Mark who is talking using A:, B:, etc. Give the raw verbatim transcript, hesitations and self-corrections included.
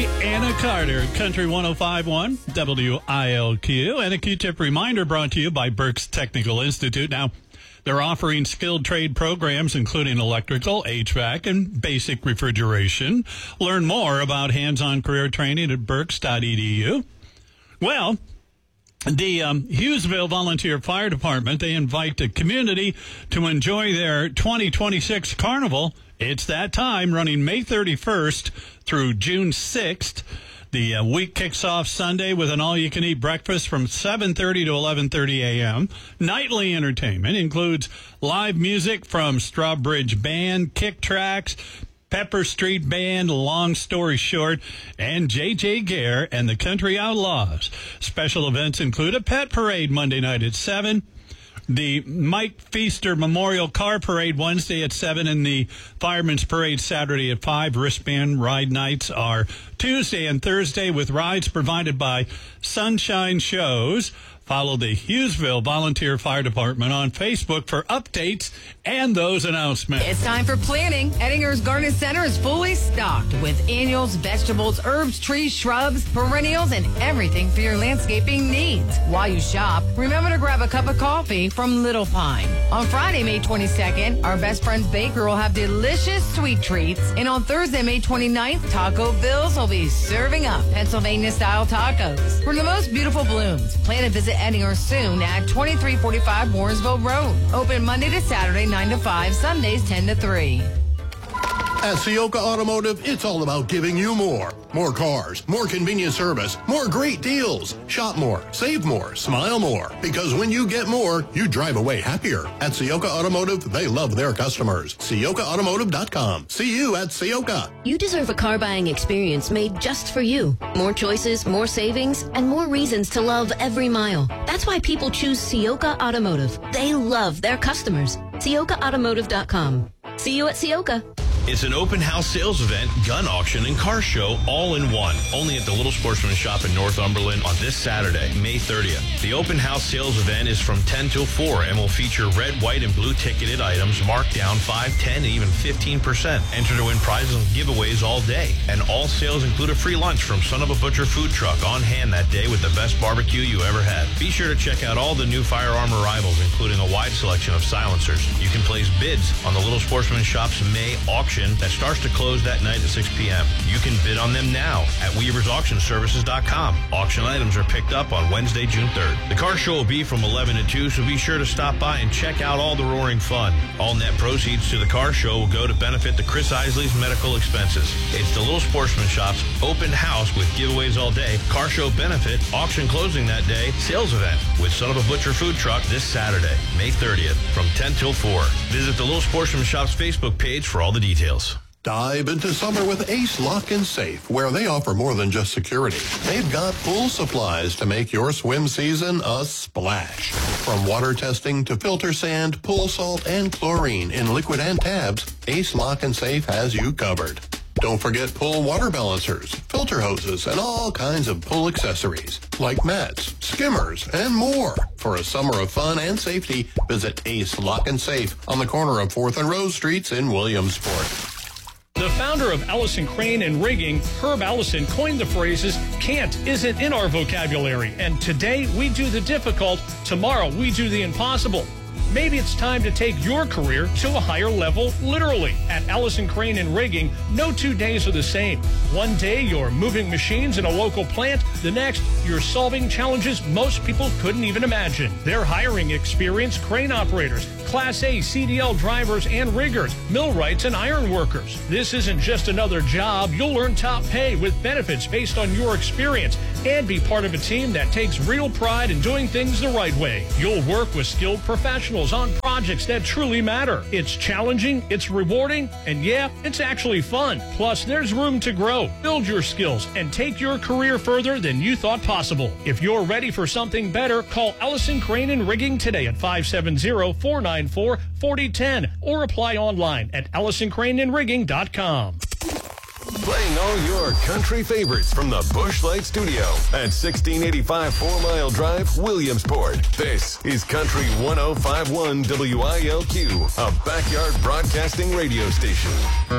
A: Anna Carter, Country one oh five point one, W I L Q. And a Q-tip reminder brought to you by Berks Technical Institute. Now, they're offering skilled trade programs, including electrical, H V A C, and basic refrigeration. Learn more about hands-on career training at berks dot e d u. Well, the um, Hughesville Volunteer Fire Department, they invite the community to enjoy their twenty twenty-six Carnival. It's that time, running May thirty-first through June sixth. The uh, week kicks off Sunday with an all-you-can-eat breakfast from seven thirty to eleven thirty a.m. Nightly entertainment includes live music from Strawbridge Band, Kick Tracks, Pepper Street Band, Long Story Short, and J J. Gare and the Country Outlaws. Special events include a pet parade Monday night at seven, the Mike Feaster Memorial Car Parade Wednesday at seven, and the Fireman's Parade Saturday at five. Wristband ride nights are Tuesday and Thursday with rides provided by Sunshine Shows. Follow the Hughesville Volunteer Fire Department on Facebook for updates and those announcements.
B: It's time for planning. Ettinger's Garden Center is fully stocked with annuals, vegetables, herbs, trees, shrubs, perennials, and everything for your landscaping needs. While you shop, remember to grab a cup of coffee from Little Pine. On Friday, May twenty-second, our Best Friends Baker will have delicious sweet treats. And on Thursday, May twenty-ninth, Taco Bill's will be serving up Pennsylvania-style tacos. For the most beautiful blooms, plan to visit Ettinger soon at twenty-three forty-five Warrensville Road. Open Monday to Saturday, nine to five, Sundays, ten to three.
C: At Ciocca Automotive, it's all about giving you more. More cars, more convenient service, more great deals. Shop more, save more, smile more. Because when you get more, you drive away happier. At Ciocca Automotive, they love their customers. Ciocca Automotive dot com. See you at Ciocca.
D: You deserve a car buying experience made just for you. More choices, more savings, and more reasons to love every mile. That's why people choose Ciocca Automotive. They love their customers. Ciocca Automotive dot com. See you at Ciocca.
E: It's an open house sales event, gun auction, and car show all in one. Only at the Little Sportsman Shop in Northumberland on this Saturday, May thirtieth. The open house sales event is from ten till four and will feature red, white, and blue ticketed items marked down five, ten, and even fifteen percent. Enter to win prizes and giveaways all day. And all sales include a free lunch from Son of a Butcher Food Truck on hand that day with the best barbecue you ever had. Be sure to check out all the new firearm arrivals, including a wide selection of silencers. You can place bids on the Little Sportsman Shop's May auction that starts to close that night at six p.m. You can bid on them now at Weavers Auction Services dot com. Auction items are picked up on Wednesday, June third. The car show will be from eleven to two, so be sure to stop by and check out all the roaring fun. All net proceeds to the car show will go to benefit the Chris Isley's medical expenses. It's the Little Sportsman Shop's open house with giveaways all day, car show benefit, auction closing that day, sales event with Son of a Butcher Food Truck this Saturday, May thirtieth from ten till four. Visit the Little Sportsman Shop's Facebook page for all the details.
C: Dive into summer with Ace Lock and Safe, where they offer more than just security. They've got full supplies to make your swim season a splash. From water testing to filter sand, pool salt, and chlorine in liquid and tabs, Ace Lock and Safe has you covered. Don't forget pool water balancers, filter hoses, and all kinds of pool accessories, like mats, skimmers, and more. For a summer of fun and safety, visit Ace Lock and Safe on the corner of fourth and Rose Streets in Williamsport.
F: The founder of Ellison Crane and Rigging, Herb Ellison, coined the phrases, can't isn't in our vocabulary. And today we do the difficult, tomorrow we do the impossible. Maybe it's time to take your career to a higher level, literally. At Ellison Crane and Rigging, no two days are the same. One day, you're moving machines in a local plant. The next, you're solving challenges most people couldn't even imagine. They're hiring experienced crane operators, Class A C D L drivers and riggers, millwrights and iron workers. This isn't just another job. You'll earn top pay with benefits based on your experience and be part of a team that takes real pride in doing things the right way. You'll work with skilled professionals on projects that truly matter. It's challenging, it's rewarding, and yeah, it's actually fun. Plus, there's room to grow, build your skills, and take your career further than you thought possible. If you're ready for something better, call Ellison Crane and Rigging today at five seven zero, four nine four, four zero one zero or apply online at Ellison Crane and Rigging dot com.
G: Playing all your country favorites from the Busch Light Studio at sixteen eighty-five Four Mile Drive, Williamsport. This is Country one oh five point one W I L Q, a backyard broadcasting radio station.